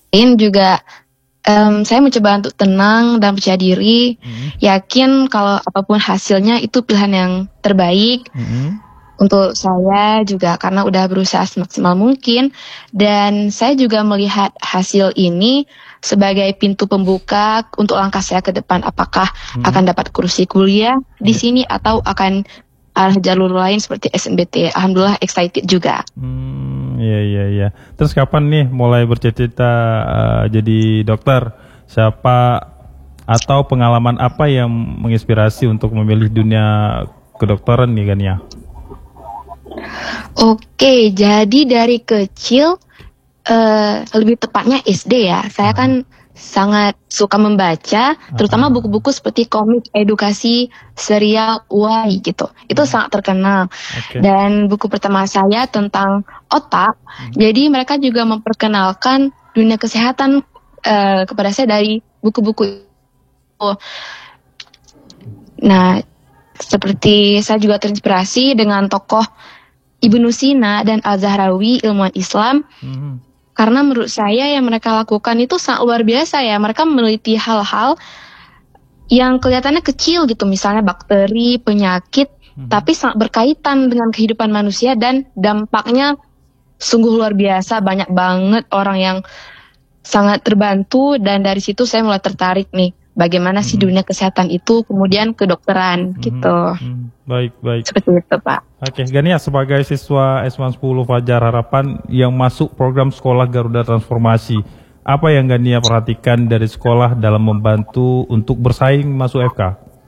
juga saya mencoba untuk tenang dan percaya diri, yakin kalau apapun hasilnya itu pilihan yang terbaik untuk saya juga karena udah berusaha semaksimal mungkin, dan saya juga melihat hasil ini sebagai pintu pembuka untuk langkah saya ke depan, apakah akan dapat kursi kuliah di sini atau akan arah jalur lain seperti SNBT. Alhamdulillah excited juga. Iya. Terus kapan nih mulai bercita-cita jadi dokter? Siapa atau pengalaman apa yang menginspirasi untuk memilih dunia kedokteran nih Gania? Oke, jadi dari kecil, lebih tepatnya SD ya, saya kan sangat suka membaca, terutama buku-buku seperti komik edukasi, serial Y gitu. Itu sangat terkenal. Dan buku pertama saya tentang otak, jadi mereka juga memperkenalkan dunia kesehatan kepada saya dari buku-buku itu. Nah, seperti saya juga terinspirasi dengan tokoh Ibnu Sina dan Al-Zahrawi, ilmuwan Islam. Karena menurut saya yang mereka lakukan itu sangat luar biasa ya. Mereka meneliti hal-hal yang kelihatannya kecil gitu, misalnya bakteri, penyakit, tapi sangat berkaitan dengan kehidupan manusia dan dampaknya sungguh luar biasa. Banyak banget orang yang sangat terbantu, dan dari situ saya mulai tertarik nih, bagaimana sih dunia kesehatan itu, kemudian kedokteran gitu. Baik. Seperti itu, Pak. Oke, Gania sebagai siswa S110 Fajar Harapan yang masuk program sekolah Garuda Transformasi, apa yang Gania perhatikan dari sekolah dalam membantu untuk bersaing masuk FK?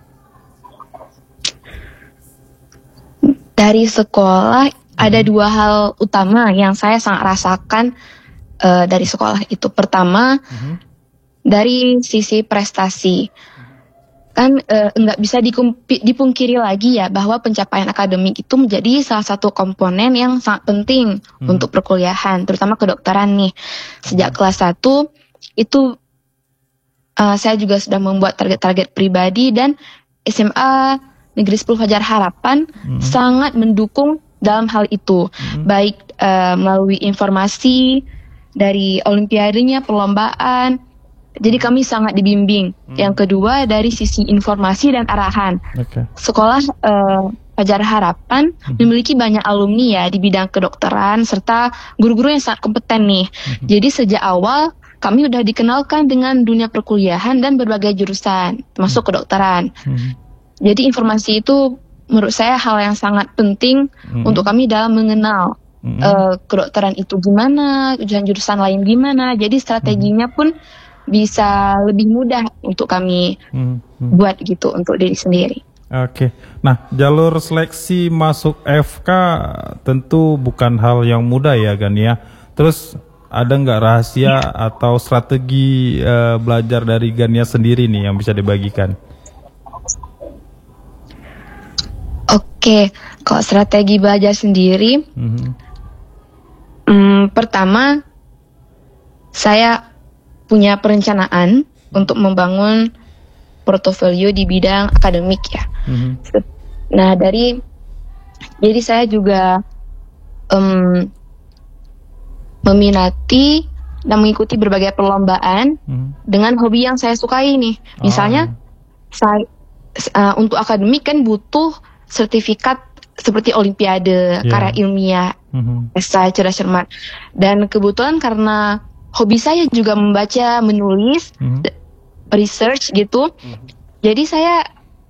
Dari sekolah ada dua hal utama yang saya sangat rasakan dari sekolah itu. Pertama, dari sisi prestasi. Kan nggak bisa dipungkiri lagi ya bahwa pencapaian akademik itu menjadi salah satu komponen yang sangat penting untuk perkuliahan, terutama kedokteran nih. Sejak kelas 1 itu saya juga sudah membuat target-target pribadi, dan SMA Negeri 10 Fajar Harapan sangat mendukung dalam hal itu, baik melalui informasi dari olimpiadenya, perlombaan. Jadi kami sangat dibimbing. Yang kedua dari sisi informasi dan arahan. Sekolah Fajar Harapan memiliki banyak alumni ya di bidang kedokteran serta guru-guru yang sangat kompeten nih. Jadi sejak awal kami udah dikenalkan dengan dunia perkuliahan dan berbagai jurusan, termasuk kedokteran. Jadi informasi itu menurut saya hal yang sangat penting untuk kami dalam mengenal kedokteran itu gimana, jurusan lain gimana. Jadi strateginya pun bisa lebih mudah untuk kami buat gitu untuk diri sendiri. Oke. Nah, jalur seleksi masuk FK tentu bukan hal yang mudah ya Gania. Terus ada nggak rahasia atau strategi belajar dari Gania sendiri nih yang bisa dibagikan? Oke, kalau strategi belajar sendiri, pertama saya punya perencanaan untuk membangun portofolio di bidang akademik ya. Nah jadi saya juga meminati dan mengikuti berbagai perlombaan dengan hobi yang saya sukai nih. Misalnya saya untuk akademik kan butuh sertifikat seperti olimpiade, karya ilmiah, esai, cerdas cermat. Dan kebetulan karena hobi saya juga membaca, menulis, research gitu. Jadi saya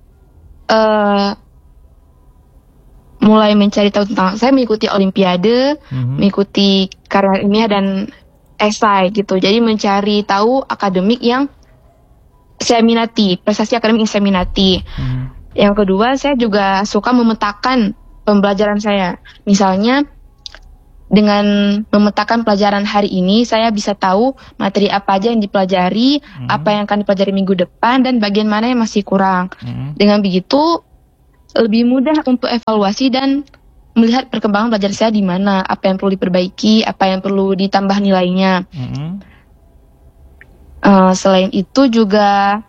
mulai mencari tahu tentang, saya mengikuti olimpiade, mengikuti karya ilmiah dan esai gitu. Jadi mencari tahu akademik yang saya minati, prestasi akademik yang saya minati. Yang kedua, saya juga suka memetakan pembelajaran saya. Misalnya dengan memetakan pelajaran hari ini, saya bisa tahu materi apa aja yang dipelajari, apa yang akan dipelajari minggu depan, dan bagian mana yang masih kurang. Dengan begitu, lebih mudah untuk evaluasi dan melihat perkembangan belajar saya di mana, apa yang perlu diperbaiki, apa yang perlu ditambah nilainya. Selain itu juga,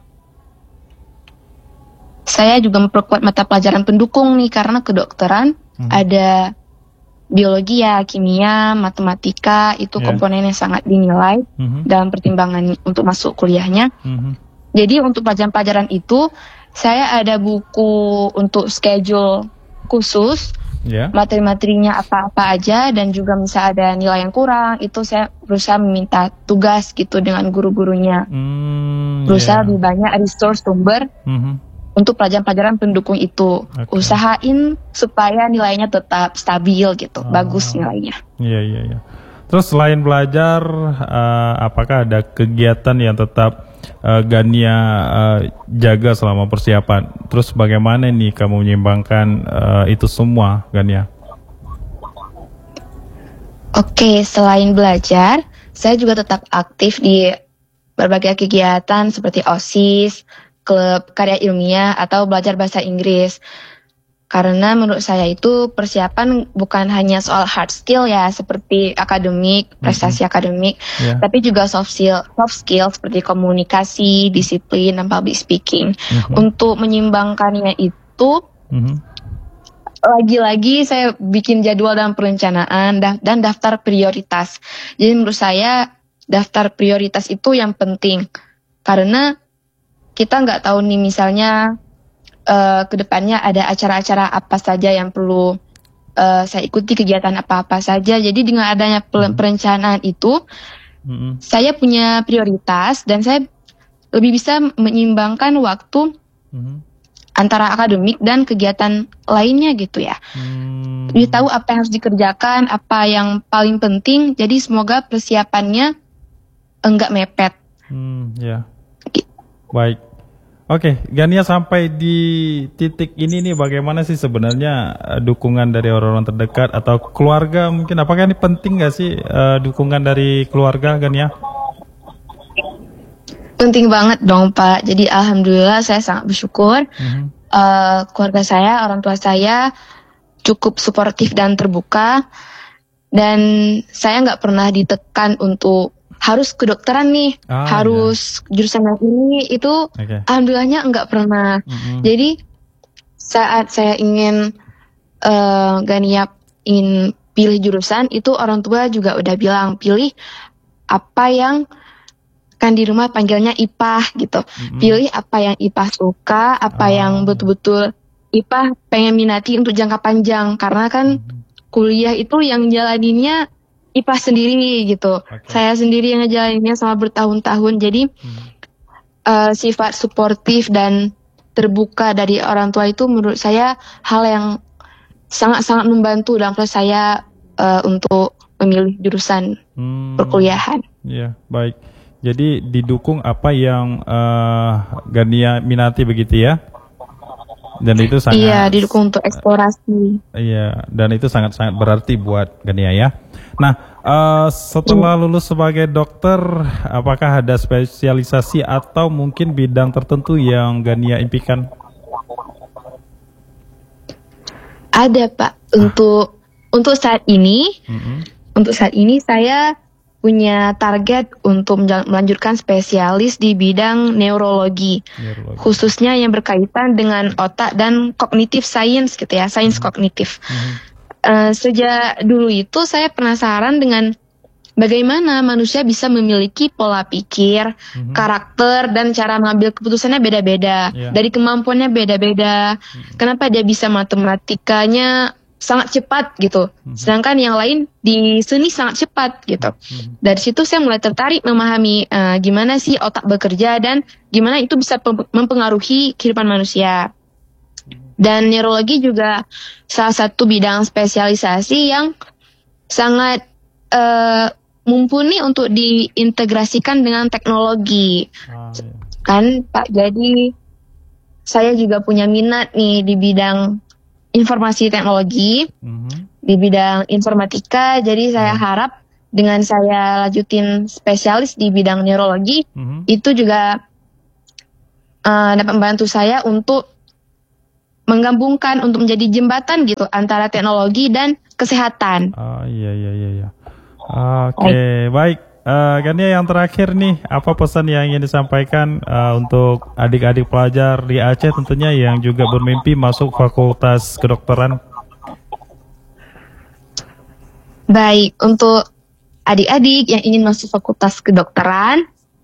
saya juga memperkuat mata pelajaran pendukung nih, karena kedokteran ada biologi ya, kimia, matematika itu komponen yang sangat dinilai dalam pertimbangan untuk masuk kuliahnya. Jadi untuk pelajaran-pelajaran itu saya ada buku untuk schedule khusus, materi-materinya apa-apa aja, dan juga misal ada nilai yang kurang itu saya berusaha meminta tugas gitu dengan guru-gurunya. Berusaha lebih banyak resource sumber untuk pelajaran-pelajaran pendukung itu. Usahain supaya nilainya tetap stabil gitu, bagus nilainya. Iya. Terus selain belajar, apakah ada kegiatan yang tetap Gania jaga selama persiapan? Terus bagaimana nih kamu menyeimbangkan itu semua, Gania? Oke, selain belajar, saya juga tetap aktif di berbagai kegiatan seperti OSIS, klub karya ilmiah, atau belajar bahasa Inggris. Karena menurut saya itu persiapan bukan hanya soal hard skill ya, seperti akademik, prestasi akademik, tapi juga soft skill seperti komunikasi, disiplin, dan public speaking. Untuk menyeimbangkannya itu, lagi-lagi saya bikin jadwal dan perencanaan dan daftar prioritas. Jadi menurut saya daftar prioritas itu yang penting, karena kita nggak tahu nih misalnya kedepannya ada acara-acara apa saja yang perlu saya ikuti, kegiatan apa-apa saja. Jadi dengan adanya perencanaan itu, saya punya prioritas dan saya lebih bisa menyeimbangkan waktu antara akademik dan kegiatan lainnya gitu ya. Lebih tahu apa yang harus dikerjakan, apa yang paling penting. Jadi semoga persiapannya enggak mepet. Baik. Oke, Gania, sampai di titik ini nih bagaimana sih sebenarnya dukungan dari orang-orang terdekat atau keluarga mungkin? Apakah ini penting nggak sih dukungan dari keluarga, Gania? Penting banget dong Pak. Jadi alhamdulillah saya sangat bersyukur keluarga saya, orang tua saya cukup suportif dan terbuka, dan saya nggak pernah ditekan untuk harus kedokteran nih, harus jurusan yang ini itu. Alhamdulillahnya nggak pernah. Jadi saat saya ingin Gania ingin pilih jurusan itu, orang tua juga udah bilang pilih apa yang kan di rumah panggilnya IPA gitu. Pilih apa yang IPA suka, apa yang betul-betul IPA pengen minati untuk jangka panjang, karena kan kuliah itu yang jalaninnya IPA sendiri gitu. Saya sendiri yang ngejalaninnya selama bertahun-tahun. Jadi sifat suportif dan terbuka dari orang tua itu menurut saya hal yang sangat-sangat membantu dalam proses saya untuk memilih jurusan perkuliahan. Iya, baik. Jadi didukung apa yang Gania minati begitu ya? Dan itu sangat didukung untuk eksplorasi. Iya, dan itu sangat-sangat berarti buat Gania ya. Nah, setelah lulus sebagai dokter, apakah ada spesialisasi atau mungkin bidang tertentu yang Gania impikan? Ada Pak. Untuk saat ini saya punya target untuk melanjutkan spesialis di bidang neurologi, khususnya yang berkaitan dengan otak dan cognitive science gitu ya, sains kognitif. Sejak dulu itu saya penasaran dengan bagaimana manusia bisa memiliki pola pikir, karakter, dan cara mengambil keputusannya beda-beda, dari kemampuannya beda-beda. Kenapa dia bisa matematikanya sangat cepat gitu, sedangkan yang lain di seni sangat cepat gitu. Dari situ saya mulai tertarik memahami gimana sih otak bekerja dan gimana itu bisa mempengaruhi kehidupan manusia. Dan neurologi juga salah satu bidang spesialisasi yang sangat mumpuni untuk diintegrasikan dengan teknologi. Kan Pak, jadi saya juga punya minat nih di bidang informasi teknologi, di bidang informatika. Jadi saya harap dengan saya lanjutin spesialis di bidang neurologi, itu juga dapat membantu saya untuk menggabungkan, untuk menjadi jembatan gitu antara teknologi dan kesehatan. Iya. Oke, baik. Gania, yang terakhir nih, apa pesan yang ingin disampaikan untuk adik-adik pelajar di Aceh tentunya yang juga bermimpi masuk fakultas kedokteran? Baik, untuk adik-adik yang ingin masuk fakultas kedokteran,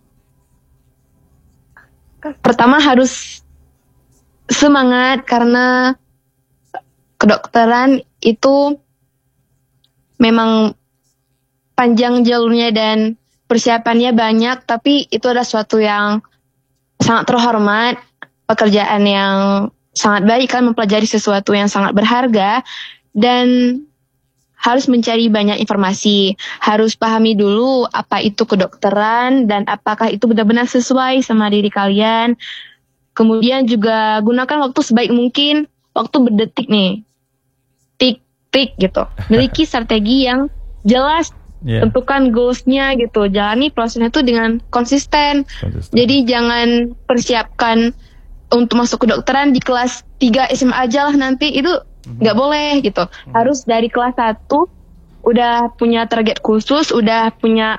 pertama harus semangat karena kedokteran itu memang panjang jalurnya dan persiapannya banyak, tapi itu adalah suatu yang sangat terhormat, pekerjaan yang sangat baik, kan mempelajari sesuatu yang sangat berharga dan harus mencari banyak informasi, harus pahami dulu apa itu kedokteran dan apakah itu benar-benar sesuai sama diri kalian. Kemudian juga gunakan waktu sebaik mungkin, waktu berdetik nih, tik-tik gitu. Miliki strategi yang jelas, tentukan goals-nya gitu, jalani prosesnya itu dengan konsisten. Jadi jangan persiapkan untuk masuk kedokteran di kelas 3 SMA aja lah nanti, itu nggak boleh gitu. Harus dari kelas 1 udah punya target khusus, udah punya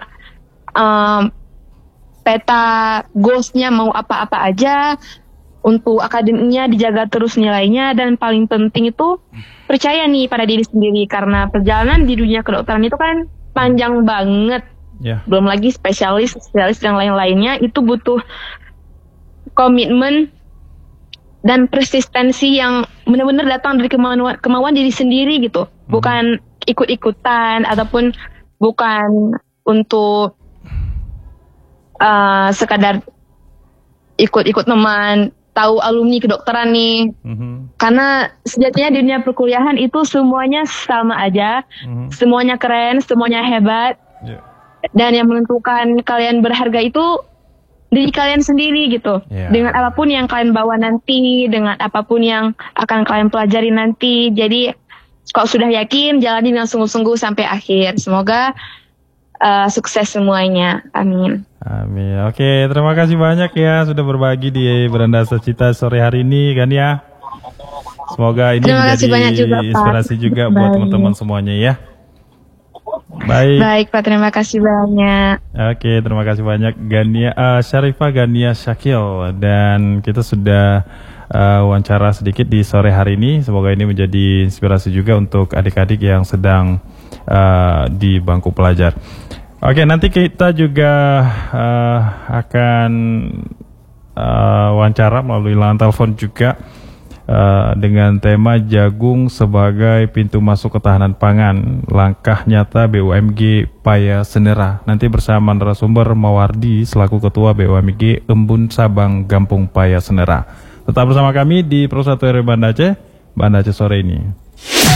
peta goals-nya mau apa-apa aja. Untuk akademiknya dijaga terus nilainya, dan paling penting itu percaya nih pada diri sendiri, karena perjalanan di dunia kedokteran itu kan panjang banget. Belum lagi spesialis dan lain-lainnya, itu butuh komitmen dan persistensi yang benar-benar datang dari kemauan diri sendiri gitu. Bukan ikut-ikutan ataupun bukan untuk sekadar ikut-ikut teman, tahu alumni kedokteran nih. Karena sejatinya di dunia perkuliahan itu semuanya sama aja. Semuanya keren, semuanya hebat. Dan yang menentukan kalian berharga itu diri kalian sendiri gitu. Dengan apapun yang kalian bawa nanti, dengan apapun yang akan kalian pelajari nanti. Jadi kalau sudah yakin, jalani dengan sungguh-sungguh sampai akhir. Semoga sukses semuanya. Amin. Amin. Oke, terima kasih banyak ya sudah berbagi di Beranda Cita sore hari ini kan ya. Semoga ini menjadi juga, inspirasi juga buat teman-teman semuanya ya. Baik Pak, terima kasih banyak. Oke, terima kasih banyak Syarifah Gania Syakil, dan kita sudah wawancara sedikit di sore hari ini. Semoga ini menjadi inspirasi juga untuk adik-adik yang sedang di bangku pelajar. Oke, nanti kita juga akan wawancara melalui line telepon juga dengan tema jagung sebagai pintu masuk ketahanan pangan, langkah nyata BUMG Paya Senera. Nanti bersama narasumber Mawardi selaku Ketua BUMG Embun Sabang Gampung Paya Senera. Tetap bersama kami di Pro 1 RW Banda Aceh sore ini.